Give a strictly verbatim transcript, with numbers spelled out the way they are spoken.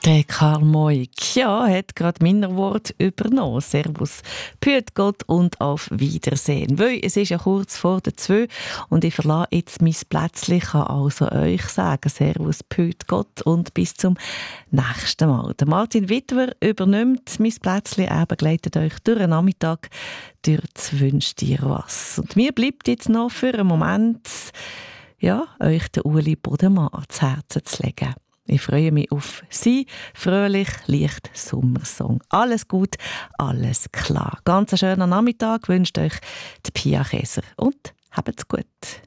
Der Karl Moik, ja, hat gerade mein Wort übernommen. Servus, behüt Gott und auf Wiedersehen. Weil es ist ja kurz vor der zwei und ich verlasse jetzt mein Plätzchen, kann also euch sagen, Servus, behüt Gott und bis zum nächsten Mal. Der Martin Wittwer übernimmt mein Plätzchen, er begleitet euch durch den Nachmittag durch das «Wünsch dir was». Und mir bleibt jetzt noch für einen Moment, ja, euch den Uli Bodemann ans Herzen zu legen. Ich freue mich auf Sie. Fröhlich, leicht Sommersong. Alles gut, alles klar. Ganz einen schönen Nachmittag wünscht euch die Pia Käser und habt's gut.